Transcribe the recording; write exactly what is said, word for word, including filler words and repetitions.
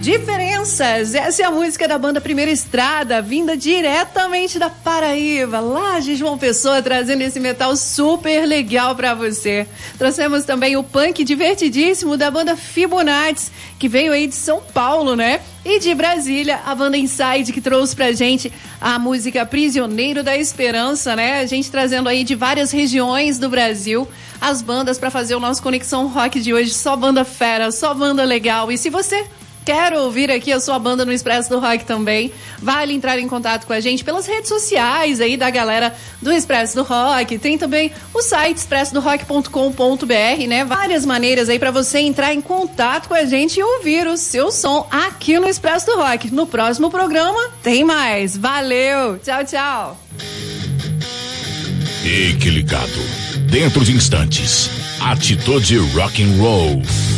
Diferenças, essa é a música da banda Primeira Estrada, vinda diretamente da Paraíba, lá de João Pessoa, trazendo esse metal super legal pra você. Trouxemos também o punk divertidíssimo da banda Fibonacci, que veio aí de São Paulo, né? E de Brasília, a banda Inside, que trouxe pra gente a música Prisioneiro da Esperança, né? A gente trazendo aí de várias regiões do Brasil as bandas pra fazer o nosso Conexão Rock de hoje. Só banda fera, só banda legal. E se você quer ouvir aqui a sua banda no Expresso do Rock também, vale entrar em contato com a gente pelas redes sociais aí da galera do Expresso do Rock. Tem também o site expresso do rock ponto com ponto b r, né? Várias maneiras aí para você entrar em contato com a gente e ouvir o seu som aqui no Expresso do Rock. No próximo programa tem mais. Valeu! Tchau, tchau! Fique ligado. Dentro de instantes, Atitude Rock and Roll.